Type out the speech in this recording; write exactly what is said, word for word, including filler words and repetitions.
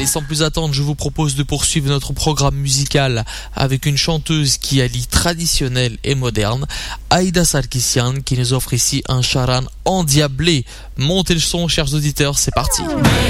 Et sans plus attendre, je vous propose de poursuivre notre programme musical avec une chanteuse qui allie traditionnel et moderne, Aïda Sarkissian, qui nous offre ici un charan endiablé. Montez le son, chers auditeurs, c'est parti.